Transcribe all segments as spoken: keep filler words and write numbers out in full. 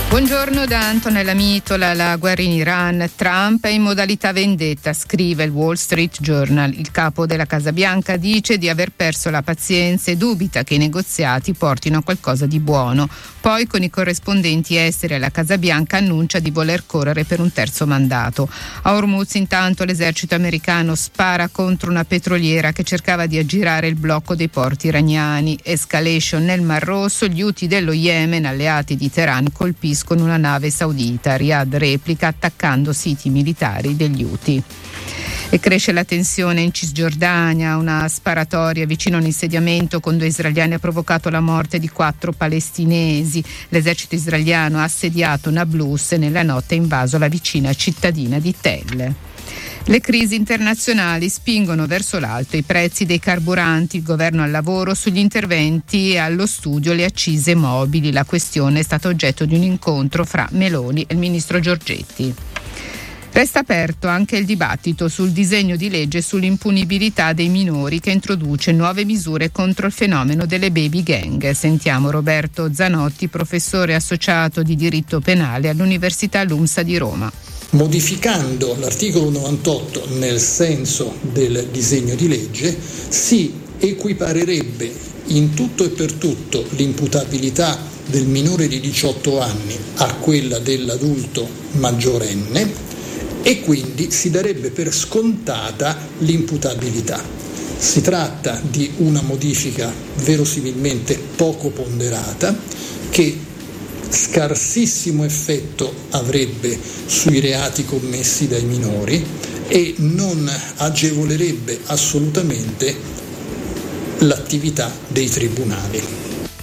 Buongiorno da Antonella Mitola. La guerra in Iran, Trump è in modalità vendetta, scrive il Wall Street Journal. Il capo della Casa Bianca dice di aver perso la pazienza e dubita che i negoziati portino a qualcosa di buono. Poi con i corrispondenti esteri alla Casa Bianca annuncia di voler correre per un terzo mandato. A Hormuz intanto l'esercito americano spara contro una petroliera che cercava di aggirare il blocco dei porti iraniani. Escalation nel Mar Rosso, gli Houthi dello Yemen, alleati di Teheran, colpiscono con una nave saudita. Riyadh replica attaccando siti militari degli Houthi. E cresce la tensione in Cisgiordania. Una sparatoria vicino a un insediamento con due israeliani ha provocato la morte di quattro palestinesi. L'esercito israeliano ha assediato Nablus e nella notte ha invaso la vicina cittadina di Tell. Le crisi internazionali spingono verso l'alto i prezzi dei carburanti, il governo al lavoro sugli interventi e allo studio le accise mobili. La questione è stata oggetto di un incontro fra Meloni e il ministro Giorgetti. Resta aperto anche il dibattito sul disegno di legge sull'impunibilità dei minori che introduce nuove misure contro il fenomeno delle baby gang. Sentiamo Roberto Zanotti, professore associato di diritto penale all'Università LUMSA di Roma. Modificando l'articolo novantotto nel senso del disegno di legge si equiparerebbe in tutto e per tutto l'imputabilità del minore di diciotto anni a quella dell'adulto maggiorenne e quindi si darebbe per scontata l'imputabilità. Si tratta di una modifica verosimilmente poco ponderata che scarsissimo effetto avrebbe sui reati commessi dai minori e non agevolerebbe assolutamente l'attività dei tribunali.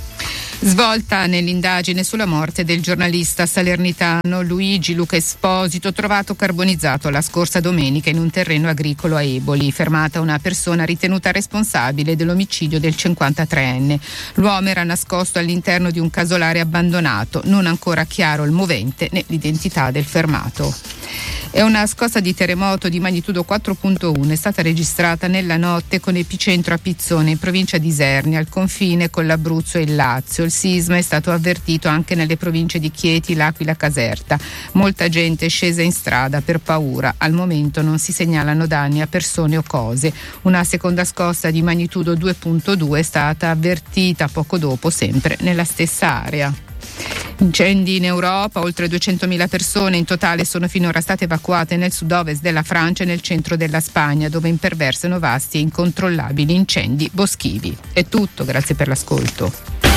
Svolta nell'indagine sulla morte del giornalista salernitano Luigi Luca Esposito, trovato carbonizzato la scorsa domenica in un terreno agricolo a Eboli. Fermata una persona ritenuta responsabile dell'omicidio del cinquantatreenne. L'uomo era nascosto all'interno di un casolare abbandonato, non ancora chiaro il movente né l'identità del fermato. È una scossa di terremoto di magnitudo quattro virgola uno è stata registrata nella notte con epicentro a Pizzone, in provincia di Isernia, al confine con l'Abruzzo e il Lazio. Il sisma è stato avvertito anche nelle province di Chieti, L'Aquila, Caserta. Molta gente è scesa in strada per paura. Al momento non si segnalano danni a persone o cose. Una seconda scossa di magnitudo due virgola due è stata avvertita poco dopo, sempre nella stessa area. Incendi in Europa, oltre duecentomila persone in totale sono finora state evacuate nel sud-ovest della Francia e nel centro della Spagna, dove imperversano vasti e incontrollabili incendi boschivi. È tutto, grazie per l'ascolto.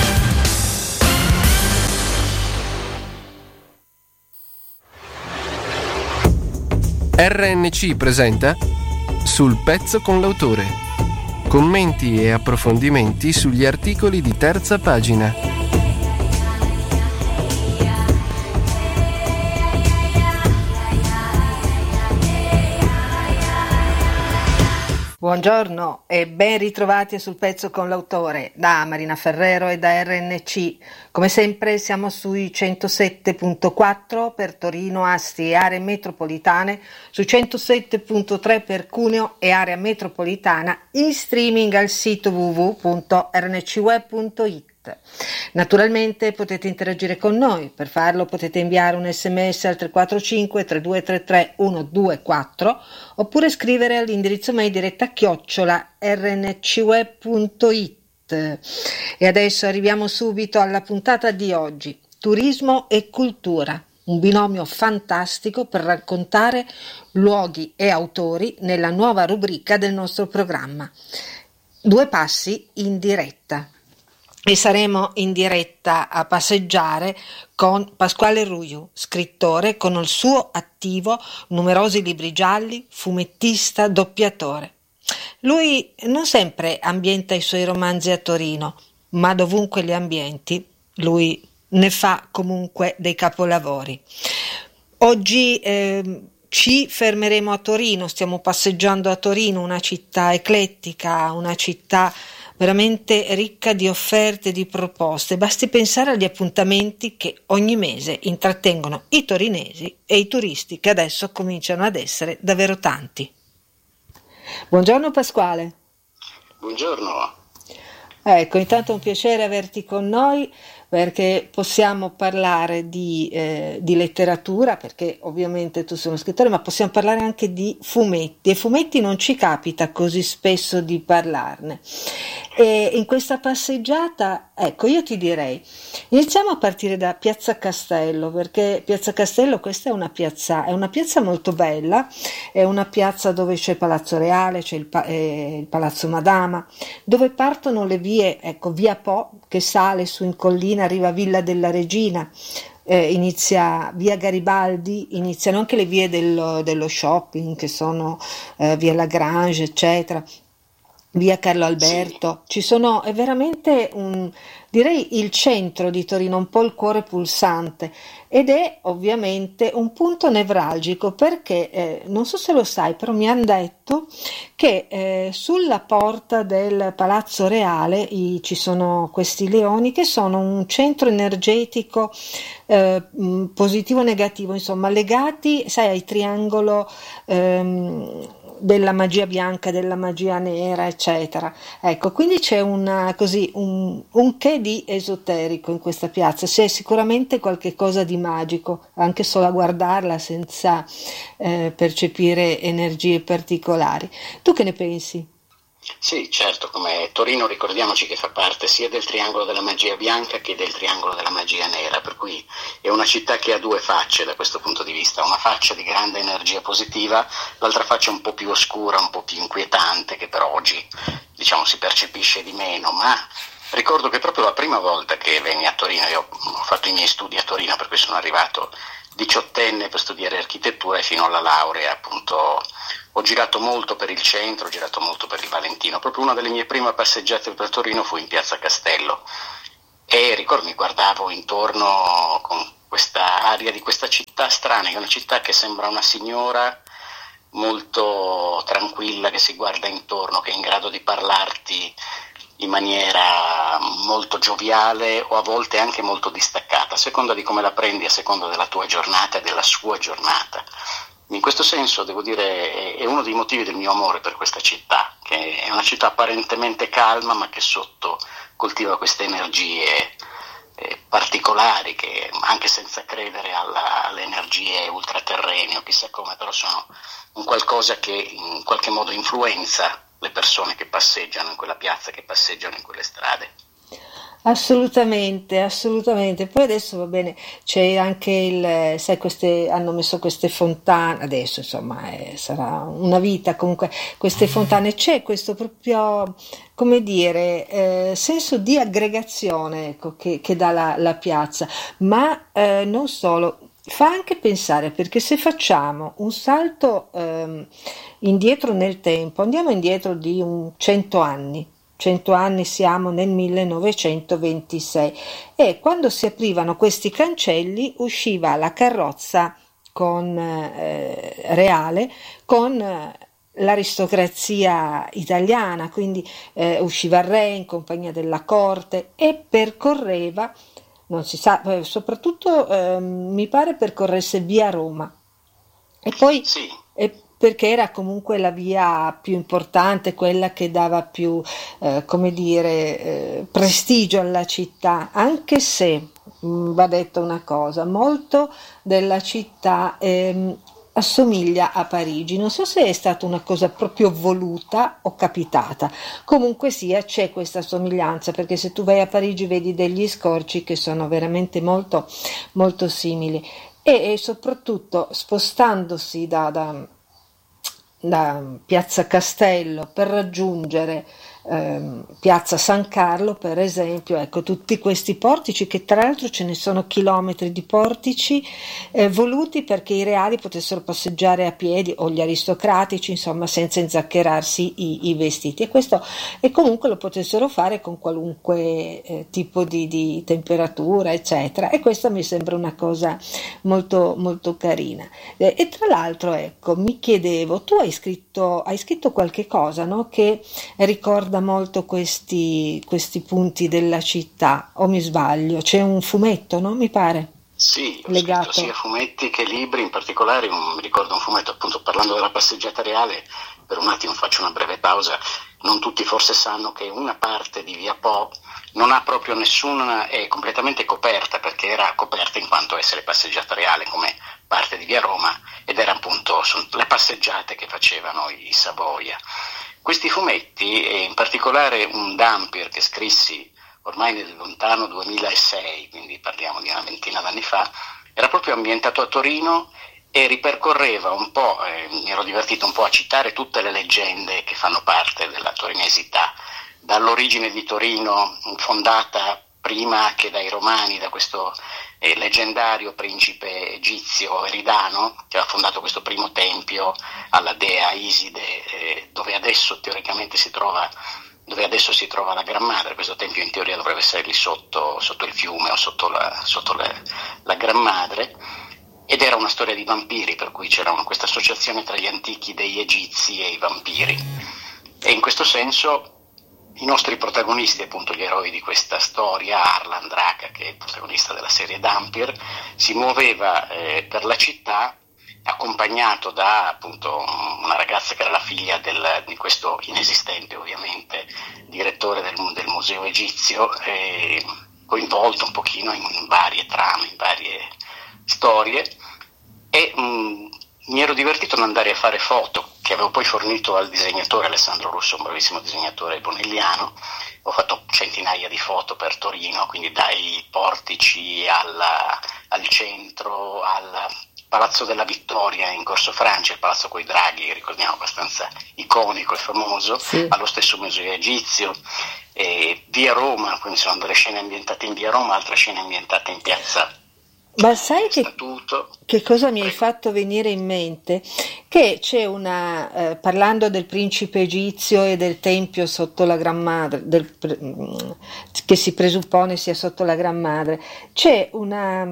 R N C presenta Sul pezzo con l'autore. Commenti e approfondimenti sugli articoli di terza pagina. Buongiorno e ben ritrovati sul pezzo con l'autore da Marina Ferrero e da R N C. Come sempre siamo sui centosette virgola quattro per Torino, Asti e aree metropolitane, su centosette virgola tre per Cuneo e area metropolitana, in streaming al sito w w w punto r n c web punto i t. Naturalmente potete interagire con noi. Per farlo potete inviare un sms al tre quattro cinque tre due tre tre uno due quattro oppure scrivere all'indirizzo mail diretta chiocciola r n c web punto i t. E adesso arriviamo subito alla puntata di oggi: turismo e cultura, un binomio fantastico per raccontare luoghi e autori nella nuova rubrica del nostro programma. Due passi in diretta. E saremo in diretta a passeggiare con Pasquale Ruiu, scrittore con il suo attivo numerosi libri gialli, fumettista, doppiatore. Lui non sempre ambienta i suoi romanzi a Torino, ma dovunque li ambienti, lui ne fa comunque dei capolavori. Oggi eh, ci fermeremo a Torino, stiamo passeggiando a Torino, una città eclettica, una città veramente ricca di offerte, di proposte. Basti pensare agli appuntamenti che ogni mese intrattengono i torinesi e i turisti, che adesso cominciano ad essere davvero tanti. Buongiorno Pasquale. Buongiorno. Ecco, intanto è un piacere averti con noi. perché possiamo parlare di, eh, di letteratura, perché ovviamente tu sei uno scrittore, ma possiamo parlare anche di fumetti, e fumetti non ci capita così spesso di parlarne. E in questa passeggiata, ecco, io ti direi, iniziamo a partire da Piazza Castello, perché Piazza Castello, questa è una piazza, è una piazza molto bella, è una piazza dove c'è il Palazzo Reale, c'è il, pa- eh, il Palazzo Madama, dove partono le vie, ecco, via Po, che sale su in collina, arriva a Villa della Regina, eh, inizia via Garibaldi, iniziano anche le vie dello, dello shopping, che sono eh, via Lagrange, eccetera, via Carlo Alberto. Ci sono, è veramente un, direi il centro di Torino, un po' il cuore pulsante, ed è ovviamente un punto nevralgico, perché eh, non so se lo sai, però mi hanno detto che eh, sulla porta del Palazzo Reale i, ci sono questi leoni che sono un centro energetico eh, positivo negativo, insomma legati, sai, al triangolo ehm, della magia bianca, della magia nera, eccetera. Ecco, quindi c'è una, così, un, un che di esoterico in questa piazza, c'è sicuramente qualche cosa di magico, anche solo a guardarla senza eh, percepire energie particolari. Tu che ne pensi? Sì, certo, come Torino ricordiamoci che fa parte sia del triangolo della magia bianca che del triangolo della magia nera, per cui è una città che ha due facce da questo punto di vista, una faccia di grande energia positiva, l'altra faccia un po' più oscura, un po' più inquietante, che per oggi diciamo si percepisce di meno, ma ricordo che proprio la prima volta che venni a Torino, io ho fatto i miei studi a Torino, per cui sono arrivato diciottenne per studiare architettura e fino alla laurea appunto ho girato molto per il centro, ho girato molto per il Valentino. Proprio una delle mie prime passeggiate per Torino fu in Piazza Castello e ricordo mi guardavo intorno con questa aria di questa città strana, che è una città che sembra una signora molto tranquilla, che si guarda intorno, che è in grado di parlarti in maniera molto gioviale o a volte anche molto distaccata, a seconda di come la prendi, a seconda della tua giornata e della sua giornata. In questo senso, devo dire, è uno dei motivi del mio amore per questa città, che è una città apparentemente calma, ma che sotto coltiva queste energie eh, particolari, che anche senza credere alla, alle energie ultraterrene o chissà come, però sono un qualcosa che in qualche modo influenza le persone che passeggiano in quella piazza, che passeggiano in quelle strade. Assolutamente, assolutamente. Poi adesso va bene, c'è anche il, sai, queste, hanno messo queste fontane, adesso insomma eh, sarà una vita comunque, queste fontane, c'è questo proprio, come dire, eh, senso di aggregazione, ecco, che, che dà la, la piazza, ma eh, non solo, fa anche pensare, perché se facciamo un salto ehm, indietro nel tempo, andiamo indietro di un cento anni, cento anni, siamo nel millenovecentoventisei, e quando si aprivano questi cancelli usciva la carrozza con eh, reale con eh, l'aristocrazia italiana, quindi eh, usciva il re in compagnia della corte e percorreva, non si sa, eh, soprattutto eh, mi pare percorresse via Roma, e poi sì. e, perché era comunque la via più importante, quella che dava più, eh, come dire, eh, prestigio alla città, anche se, mh, va detto una cosa, molto della città ehm, assomiglia a Parigi. Non so se è stata una cosa proprio voluta o capitata, comunque sia c'è questa somiglianza, perché se tu vai a Parigi vedi degli scorci che sono veramente molto, molto simili, e, e soprattutto spostandosi da... da da Piazza Castello per raggiungere ehm, Piazza San Carlo, per esempio, ecco, tutti questi portici, che tra l'altro ce ne sono chilometri di portici eh, voluti perché i reali potessero passeggiare a piedi, o gli aristocratici, insomma, senza inzaccherarsi i, i vestiti, e questo, e comunque lo potessero fare con qualunque eh, tipo di, di temperatura, eccetera, e questa mi sembra una cosa molto molto carina. Eh, e tra l'altro, ecco, mi chiedevo, tu hai scritto hai scritto qualche cosa, no, che ricorda molto questi questi punti della città, o mi sbaglio? C'è un fumetto, no, mi pare? Sì, ho legato scritto sia fumetti che libri, in particolare un, mi ricordo un fumetto, appunto, parlando della passeggiata reale. Per un attimo faccio una breve pausa. Non tutti forse sanno che una parte di Via Po non ha proprio nessuna, è completamente coperta, perché era coperta in quanto essere passeggiata reale come parte di Via Roma, ed era appunto le passeggiate che facevano i Savoia. Questi fumetti, e in particolare un Dampier che scrissi ormai nel lontano duemilasei, quindi parliamo di una ventina d'anni fa, era proprio ambientato a Torino e ripercorreva un po', eh, mi ero divertito un po' a citare tutte le leggende che fanno parte della torinesità, dall'origine di Torino fondata prima che dai Romani, da questo eh, leggendario principe egizio Eridano, che aveva fondato questo primo tempio alla dea Iside, eh, dove adesso teoricamente si trova dove adesso si trova la Gran Madre. Questo tempio in teoria dovrebbe essere lì sotto, sotto il fiume o sotto, la, sotto la, la Gran Madre, ed era una storia di vampiri, per cui c'era una, questa associazione tra gli antichi degli egizi e i vampiri, e in questo senso i nostri protagonisti, appunto gli eroi di questa storia, Arlan Draca, che è il protagonista della serie Dampier, si muoveva eh, per la città accompagnato da appunto una ragazza che era la figlia del, di questo inesistente ovviamente direttore del, del museo egizio, e coinvolto un pochino in, in varie trame, in varie storie, e mh, mi ero divertito ad andare a fare foto che avevo poi fornito al disegnatore Alessandro Russo, un bravissimo disegnatore bonelliano. Ho fatto centinaia di foto per Torino, quindi dai portici alla, al centro, al Palazzo della Vittoria in Corso Francia, il palazzo coi draghi, ricordiamo, abbastanza iconico e famoso, sì, allo stesso museo egizio, e Via Roma, quindi sono delle scene ambientate in Via Roma, altre scene ambientate in piazza. Ma sai che, che cosa mi hai Prego. fatto venire in mente? Che c'è una, eh, parlando del principe egizio e del tempio sotto la Gran Madre, del, che si presuppone sia sotto la Gran Madre, c'è una,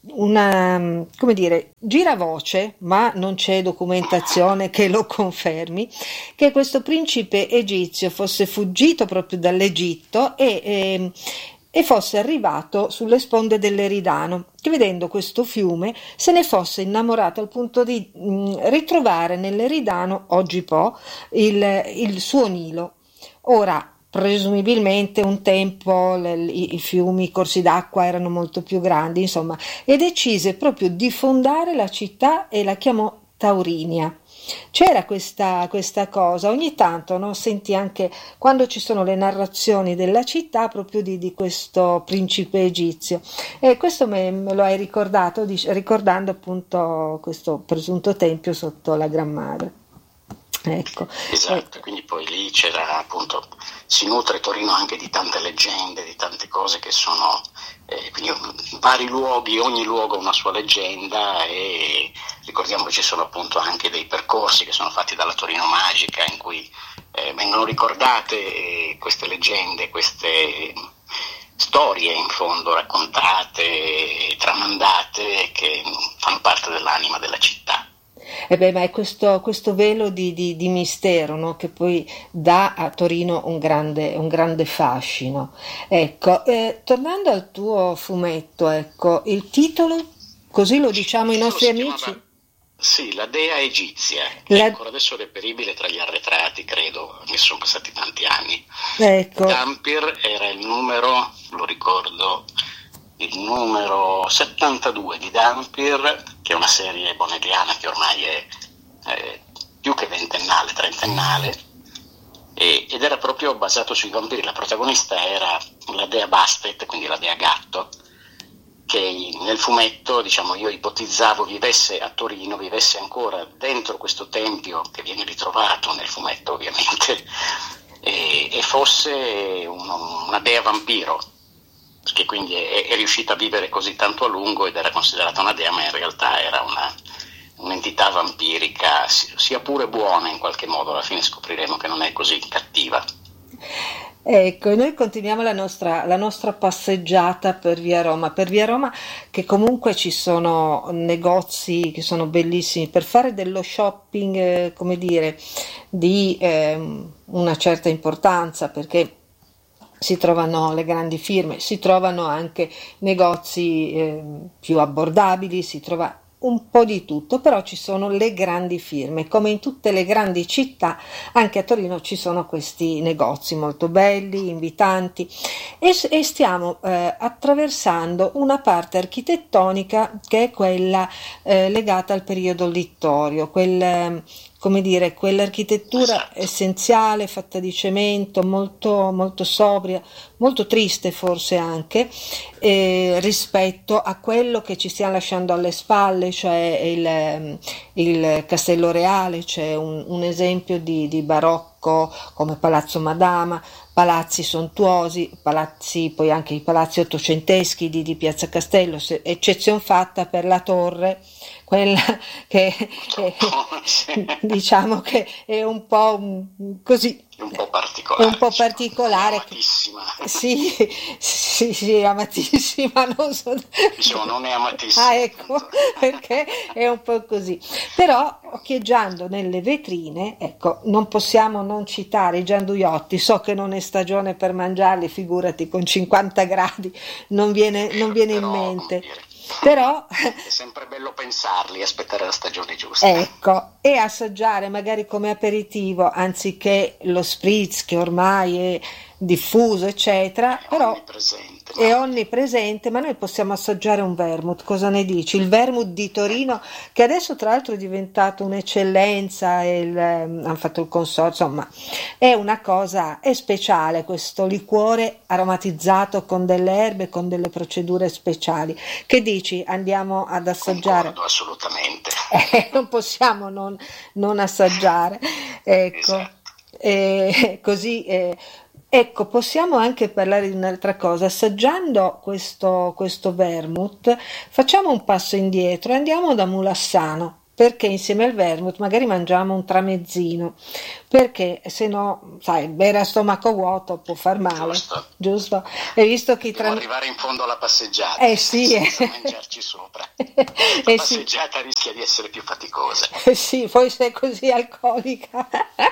una, come dire, giravoce, ma non c'è documentazione che lo confermi, che questo principe egizio fosse fuggito proprio dall'Egitto e... e e fosse arrivato sulle sponde dell'Eridano, che vedendo questo fiume se ne fosse innamorato al punto di mh, ritrovare nell'Eridano, oggi Po, il, il suo Nilo. Ora, presumibilmente un tempo le, i, i fiumi, i corsi d'acqua erano molto più grandi, insomma, e decise proprio di fondare la città e la chiamò Taurinia. C'era questa, questa cosa, ogni tanto, no? Senti anche quando ci sono le narrazioni della città proprio di, di questo principe egizio, e questo me, me lo hai ricordato dic- ricordando appunto questo presunto tempio sotto la Gran Madre. Ecco. Esatto, eh. Quindi poi lì c'era appunto, si nutre Torino anche di tante leggende, di tante cose che sono, eh, quindi in vari luoghi, ogni luogo ha una sua leggenda, e ricordiamo che ci sono appunto anche dei percorsi che sono fatti dalla Torino Magica in cui eh, vengono ricordate eh, queste leggende, queste storie in fondo raccontate, tramandate, che fanno parte dell'anima della città. E beh, ma è questo, questo velo di, di, di mistero, no? Che poi dà a Torino un grande, un grande fascino. Ecco, eh, tornando al tuo fumetto, ecco, il titolo, così lo diciamo ai nostri amici. Chiamava, sì, la dea egizia, la... è ancora adesso reperibile tra gli arretrati, credo, che sono passati tanti anni. Ecco. Dampier era il numero, lo ricordo, il numero settantadue di Dampier, che è una serie bonelliana che ormai è eh, più che ventennale, trentennale, e, ed era proprio basato sui vampiri. La protagonista era la dea Bastet, quindi la dea gatto, che nel fumetto, diciamo, io ipotizzavo vivesse a Torino, vivesse ancora dentro questo tempio che viene ritrovato nel fumetto ovviamente, e, e fosse uno, una dea vampiro, perché quindi è, è riuscita a vivere così tanto a lungo ed era considerata una dea, ma in realtà era una, un'entità vampirica, sia pure buona in qualche modo. Alla fine scopriremo che non è così cattiva. Ecco, noi continuiamo la nostra, la nostra passeggiata per Via Roma, per Via Roma che comunque ci sono negozi che sono bellissimi per fare dello shopping, eh, come dire, di eh, una certa importanza, perché si trovano le grandi firme, si trovano anche negozi eh, più abbordabili, si trova un po' di tutto, però ci sono le grandi firme, come in tutte le grandi città, anche a Torino ci sono questi negozi molto belli, invitanti, e, e stiamo eh, attraversando una parte architettonica che è quella eh, legata al periodo littorio, quel, come dire, quell'architettura essenziale fatta di cemento, molto, molto sobria, molto triste forse anche, eh, rispetto a quello che ci stiamo lasciando alle spalle, cioè il, il Castello Reale. C'è un, un esempio di, di barocco come Palazzo Madama, palazzi sontuosi, palazzi, poi anche i palazzi ottocenteschi di, di Piazza Castello, se, eccezion fatta per la torre, quella che, che diciamo che è un po' un, così è un po' particolare, è un po' particolare, amatissima. Sì, sì, sì, amatissima, non so. Diciamo, non è amatissima. Ah, ecco, perché è un po' così. Però occhieggiando nelle vetrine, ecco, non possiamo non citare i gianduiotti. So che non è stagione per mangiarli, figurati, con cinquanta gradi non viene, non viene in mente. Però è sempre bello pensarli, aspettare la stagione giusta. Ecco, e assaggiare magari come aperitivo anziché lo spritz che ormai è diffuso eccetera, è però onnipresente, è no? onnipresente, ma noi possiamo assaggiare un vermouth. Cosa ne dici? Il vermouth di Torino, che adesso tra l'altro è diventato un'eccellenza, il, um, hanno fatto il consorzio, insomma è una cosa, è speciale questo liquore aromatizzato con delle erbe, con delle procedure speciali. Che dici? Andiamo ad assaggiare? Concordo, assolutamente. Eh, non possiamo non, non assaggiare, ecco. Esatto. Eh, così eh, ecco, possiamo anche parlare di un'altra cosa. Assaggiando questo, questo vermouth facciamo un passo indietro e andiamo da Mulassano, perché insieme al vermouth magari mangiamo un tramezzino, perché se no, sai, bere a stomaco vuoto può far male, Giusto. giusto? E visto che i Dobbiamo tram- arrivare in fondo alla passeggiata, eh sì, senza eh. mangiarci sopra. Eh La sì. passeggiata rischia di essere più faticosa. Eh sì, poi sei così alcolica.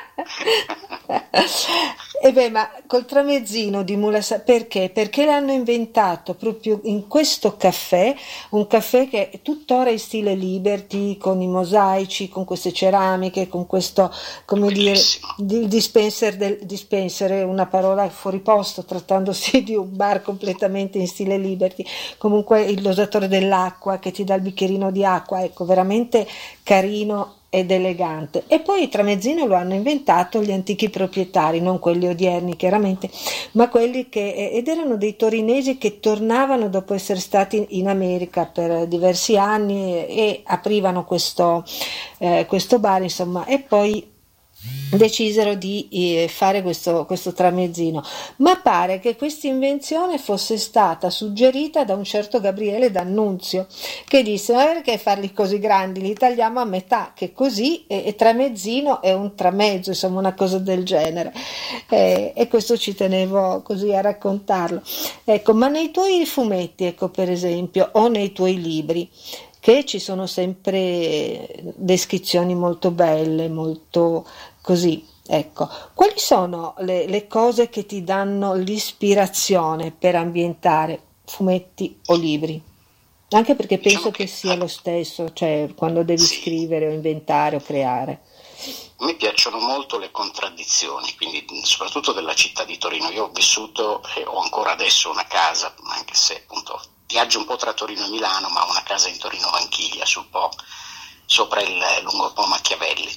E beh, ma col tramezzino di Mulassano, perché? Perché l'hanno inventato proprio in questo caffè, un caffè che è tuttora in stile Liberty, con i mosaici, con queste ceramiche, con questo, come Bellissimo. dire, il dispenser del dispenser è una parola fuori posto, trattandosi di un bar completamente in stile Liberty. Comunque il dosatore dell'acqua che ti dà il bicchierino di acqua, ecco, veramente carino ed elegante. E poi il tramezzino lo hanno inventato gli antichi proprietari, non quelli odierni chiaramente, ma quelli che, ed erano dei torinesi che tornavano dopo essere stati in America per diversi anni e, e aprivano questo, eh, questo bar, insomma, e poi decisero di eh, fare questo, questo tramezzino, ma pare che questa invenzione fosse stata suggerita da un certo Gabriele D'Annunzio, che disse: ma perché farli così grandi, li tagliamo a metà, che così e, e tramezzino è un tramezzo, insomma una cosa del genere, eh, e questo ci tenevo così a raccontarlo. Ecco, ma nei tuoi fumetti, ecco, per esempio, o nei tuoi libri, che ci sono sempre descrizioni molto belle, molto così, ecco, quali sono le, le cose che ti danno l'ispirazione per ambientare fumetti o libri? Anche perché penso Diciamo che che sia lo stesso, cioè quando devi sì. scrivere o inventare o creare. A me piacciono molto le contraddizioni, quindi soprattutto della città di Torino. Io ho vissuto e ho ancora adesso una casa, anche se appunto viaggio un po' tra Torino e Milano, ma ho una casa in Torino Vanchiglia, sul Po, sopra il lungo Po Machiavelli.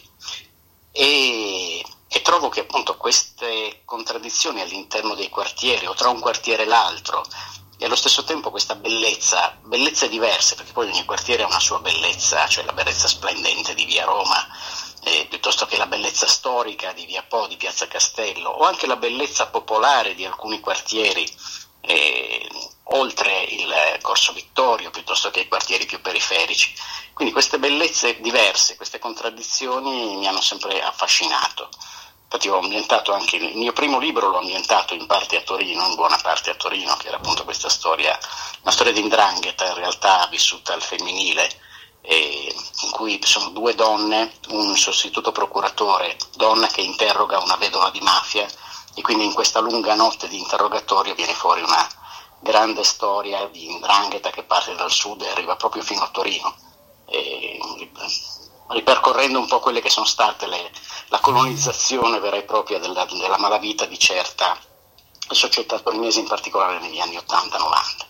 E, e trovo che appunto queste contraddizioni all'interno dei quartieri o tra un quartiere e l'altro, e allo stesso tempo questa bellezza, bellezze diverse, perché poi ogni quartiere ha una sua bellezza, cioè la bellezza splendente di via Roma, eh, piuttosto che la bellezza storica di via Po, di piazza Castello, o anche la bellezza popolare di alcuni quartieri, eh, oltre il Corso Vittorio, piuttosto che i quartieri più periferici. Quindi queste bellezze diverse, queste contraddizioni mi hanno sempre affascinato. Infatti ho ambientato anche il mio primo libro, l'ho ambientato in parte a Torino, in buona parte a Torino, che era appunto questa storia, una storia di 'ndrangheta in realtà vissuta al femminile, eh, in cui sono due donne, un sostituto procuratore, donna che interroga una vedova di mafia, e quindi in questa lunga notte di interrogatorio viene fuori una grande storia di 'ndrangheta che parte dal sud e arriva proprio fino a Torino. e ripercorrendo un po' quelle che sono state le, la colonizzazione vera e propria della, della malavita di certa società torinese, in particolare negli anni ottanta novanta.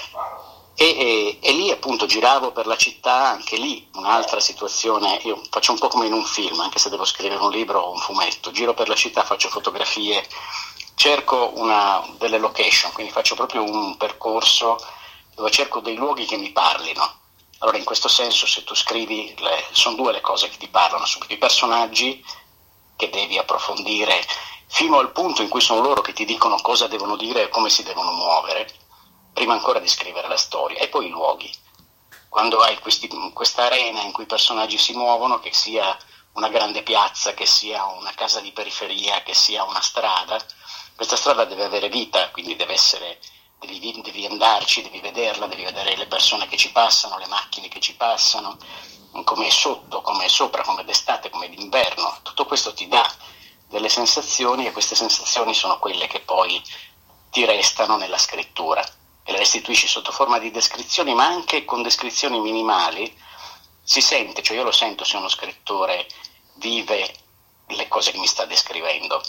E, e, e lì appunto giravo per la città, anche lì un'altra situazione, io faccio un po' come in un film, anche se devo scrivere un libro o un fumetto, giro per la città, faccio fotografie, cerco una, delle location, quindi faccio proprio un percorso dove cerco dei luoghi che mi parlino. Allora in questo senso, se tu scrivi, le, sono due le cose che ti parlano, subito i personaggi che devi approfondire fino al punto in cui sono loro che ti dicono cosa devono dire e come si devono muovere, prima ancora di scrivere la storia, e poi i luoghi. Quando hai questi, questa arena in cui i personaggi si muovono, che sia una grande piazza, che sia una casa di periferia, che sia una strada, questa strada deve avere vita, quindi deve essere, devi, devi andarci, devi vederla, devi vedere le persone che ci passano, le macchine che ci passano, come è sotto, come è sopra, come è d'estate, come è d'inverno. Tutto questo ti dà delle sensazioni, e queste sensazioni sono quelle che poi ti restano nella scrittura, e le restituisci sotto forma di descrizioni, ma anche con descrizioni minimali. Si sente, cioè io lo sento se uno scrittore vive le cose che mi sta descrivendo.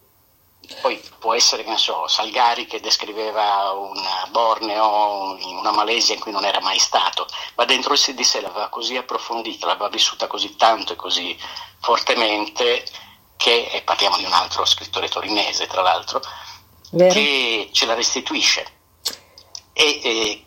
Poi può essere, che ne so, Salgari che descriveva una Borneo, una Malesia in cui non era mai stato, ma dentro di sé l'aveva così approfondita, l'aveva vissuta così tanto e così fortemente, che, e parliamo di un altro scrittore torinese tra l'altro, Vero. che ce la restituisce. E, e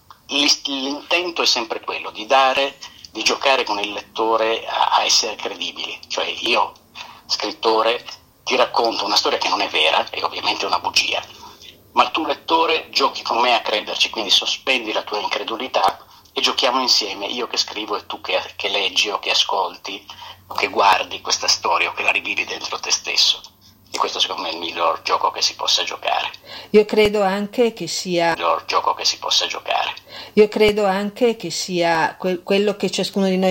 l'intento è sempre quello di dare, di giocare con il lettore a, a essere credibili. Cioè io, scrittore, ti racconto una storia che non è vera, e ovviamente è una bugia, ma tu lettore giochi con me a crederci, quindi sospendi la tua incredulità e giochiamo insieme, io che scrivo e tu che, che leggi o che ascolti o che guardi questa storia o che la rivivi dentro te stesso. E questo secondo me è il miglior gioco che si possa giocare. Io credo anche che sia il miglior gioco che si possa giocare. Io credo anche che sia que- quello che ciascuno di noi